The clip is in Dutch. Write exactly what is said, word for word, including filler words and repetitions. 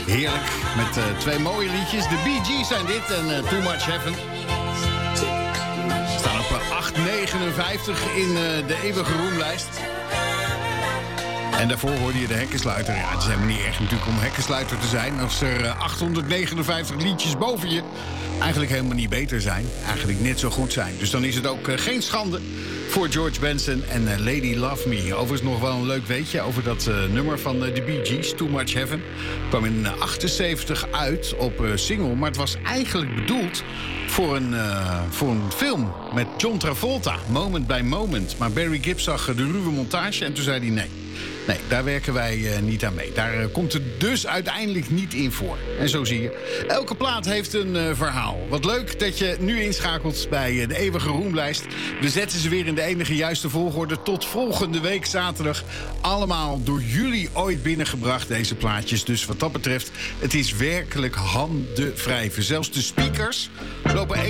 Heerlijk, met uh, twee mooie liedjes. De Bee Gees zijn dit en uh, Too Much Heaven. Staan op uh, acht negenenvijftig in uh, de eeuwige roemlijst. En daarvoor hoorde je de Hekkensluiter. Ja, het is helemaal niet erg natuurlijk om Hekkensluiter te zijn... als er uh, achthonderdnegenenvijftig liedjes boven je eigenlijk helemaal niet beter zijn. Eigenlijk net zo goed zijn. Dus dan is het ook uh, geen schande voor George Benson en uh, Lady Love Me. Overigens nog wel een leuk weetje over dat uh, nummer van uh, de Bee Gees, Too Much Heaven. Kwam in uh, achtenzeventig uit op uh, single, maar het was eigenlijk bedoeld voor een, uh, voor een film met John Travolta, Moment by Moment. Maar Barry Gibb zag uh, de ruwe montage en toen zei hij nee. Nee, daar werken wij uh, niet aan mee. Daar uh, komt het dus uiteindelijk niet in voor. En zo zie je, elke plaat heeft een uh, verhaal. Wat leuk dat je nu inschakelt bij uh, de eeuwige roemlijst. We zetten ze weer in de enige juiste volgorde. Tot volgende week zaterdag. Allemaal door jullie ooit binnengebracht, deze plaatjes. Dus wat dat betreft, het is werkelijk handen wrijven. Zelfs de speakers lopen